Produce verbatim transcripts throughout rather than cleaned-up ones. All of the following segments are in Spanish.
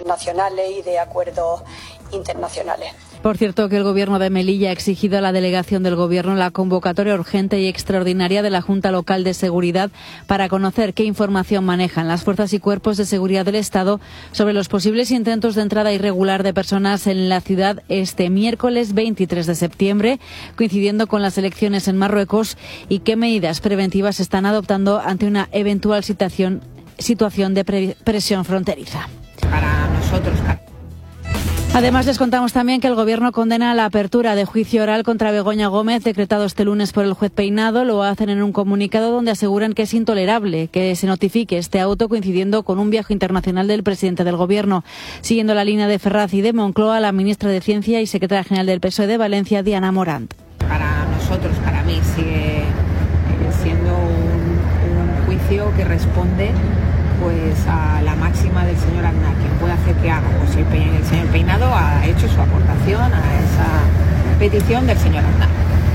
internacionales y de acuerdos internacionales. Por cierto, que el Gobierno de Melilla ha exigido a la delegación del Gobierno la convocatoria urgente y extraordinaria de la Junta Local de Seguridad para conocer qué información manejan las fuerzas y cuerpos de seguridad del Estado sobre los posibles intentos de entrada irregular de personas en la ciudad este miércoles veintitrés de septiembre, coincidiendo con las elecciones en Marruecos, y qué medidas preventivas se están adoptando ante una eventual situación, situación de pre- presión fronteriza. Para nosotros, Además, les contamos también que el Gobierno condena la apertura de juicio oral contra Begoña Gómez, decretado este lunes por el juez Peinado. Lo hacen en un comunicado donde aseguran que es intolerable que se notifique este auto coincidiendo con un viaje internacional del presidente del Gobierno. Siguiendo la línea de Ferraz y de Moncloa, la ministra de Ciencia y secretaria general del P S O E de Valencia, Diana Morant. Para nosotros, para mí, sigue siendo un, un juicio que responde pues a la máxima del señor Aznar. Quien puede hacer que haga, pues el, pe- el señor Peinado ha hecho su aportación a esa petición del señor Aznar.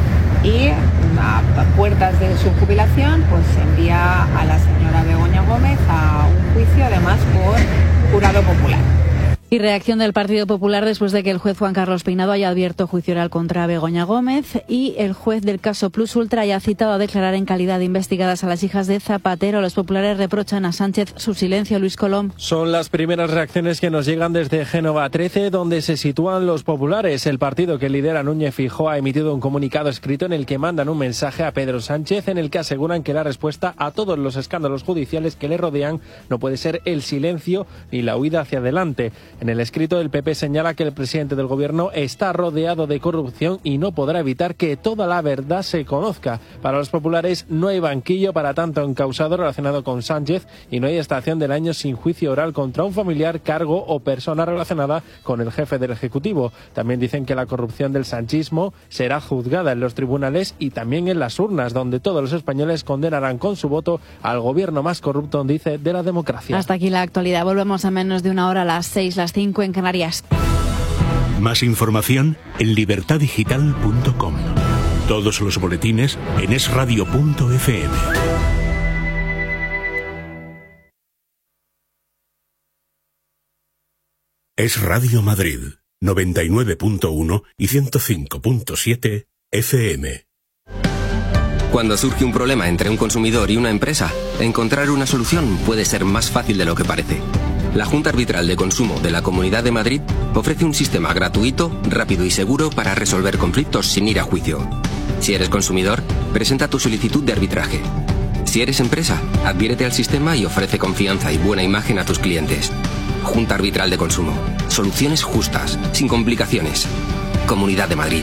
Y a puertas de su jubilación, pues se envía a la señora Begoña Gómez a un juicio, además por jurado popular. Y reacción del Partido Popular después de que el juez Juan Carlos Peinado haya abierto juicio oral contra Begoña Gómez y el juez del caso Plus Ultra haya citado a declarar en calidad de investigadas a las hijas de Zapatero. Los populares reprochan a Sánchez su silencio. Luis Colom. Son las primeras reacciones que nos llegan desde Génova trece, donde se sitúan los populares. El partido que lidera Núñez Feijóo ha emitido un comunicado escrito en el que mandan un mensaje a Pedro Sánchez en el que aseguran que la respuesta a todos los escándalos judiciales que le rodean no puede ser el silencio ni la huida hacia adelante. En el escrito, el P P señala que el presidente del Gobierno está rodeado de corrupción y no podrá evitar que toda la verdad se conozca. Para los populares no hay banquillo para tanto encausado relacionado con Sánchez y no hay estación del año sin juicio oral contra un familiar, cargo o persona relacionada con el jefe del Ejecutivo. También dicen que la corrupción del sanchismo será juzgada en los tribunales y también en las urnas, donde todos los españoles condenarán con su voto al gobierno más corrupto, dice, de la democracia. Hasta aquí la actualidad. Volvemos a menos de una hora, a las seis, las cinco en Canarias. Más información en libertad digital punto com. Todos los boletines en es radio punto efe eme. Es Radio Madrid, noventa y nueve punto uno y ciento cinco punto siete efe eme. Cuando surge un problema entre un consumidor y una empresa, encontrar una solución puede ser más fácil de lo que parece. La Junta Arbitral de Consumo de la Comunidad de Madrid ofrece un sistema gratuito, rápido y seguro para resolver conflictos sin ir a juicio. Si eres consumidor, presenta tu solicitud de arbitraje. Si eres empresa, adhiérete al sistema y ofrece confianza y buena imagen a tus clientes. Junta Arbitral de Consumo. Soluciones justas, sin complicaciones. Comunidad de Madrid.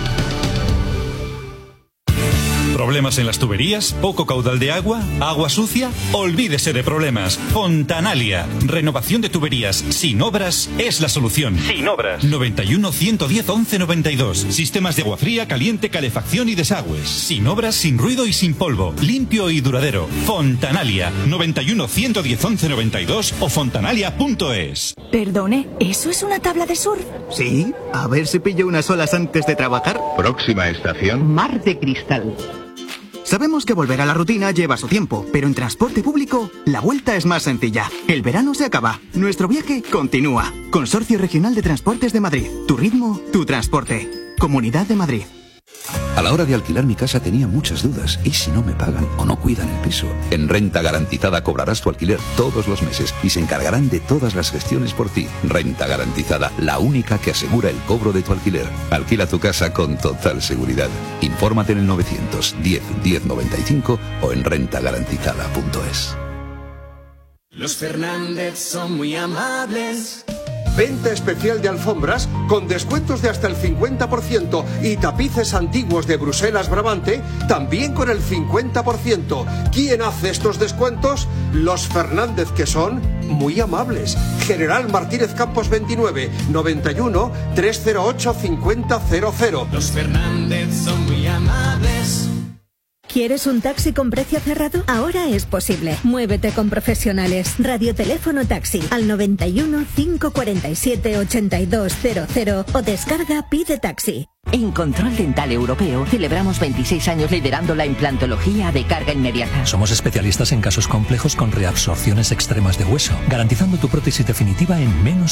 ¿Problemas en las tuberías? ¿Poco caudal de agua? ¿Agua sucia? Olvídese de problemas. Fontanalia. Renovación de tuberías sin obras es la solución. Sin obras. noventa y uno, ciento diez, once noventa y dos. Sistemas de agua fría, caliente, calefacción y desagües. Sin obras, sin ruido y sin polvo. Limpio y duradero. Fontanalia. noventa y uno, ciento diez, once noventa y dos o fontanalia punto es. Perdone, ¿eso es una tabla de surf? Sí, a ver si pillo unas olas antes de trabajar. Próxima estación. Mar de Cristal. Sabemos que volver a la rutina lleva su tiempo, pero en transporte público la vuelta es más sencilla. El verano se acaba, nuestro viaje continúa. Consorcio Regional de Transportes de Madrid. Tu ritmo, tu transporte. Comunidad de Madrid. A la hora de alquilar mi casa tenía muchas dudas. ¿Y si no me pagan o no cuidan el piso? En Renta Garantizada cobrarás tu alquiler todos los meses y se encargarán de todas las gestiones por ti. Renta Garantizada, la única que asegura el cobro de tu alquiler. Alquila tu casa con total seguridad. Infórmate en el novecientos diez, diez noventa y cinco o en renta garantizada punto es. Los Fernández son muy amables. Venta especial de alfombras con descuentos de hasta el cincuenta por ciento y tapices antiguos de Bruselas Brabante también con el cincuenta por ciento. ¿Quién hace estos descuentos? Los Fernández, que son muy amables. General Martínez Campos veintinueve, noventa y uno, trescientos ocho, cincuenta cero cero. Los Fernández son muy amables. ¿Quieres un taxi con precio cerrado? Ahora es posible. Muévete con profesionales. Radioteléfono taxi al noventa y uno, cinco cuarenta y siete, ochenta y dos cero cero o descarga Pide Taxi. En Control Dental Europeo celebramos veintiséis años liderando la implantología de carga inmediata. Somos especialistas en casos complejos con reabsorciones extremas de hueso, garantizando tu prótesis definitiva en menos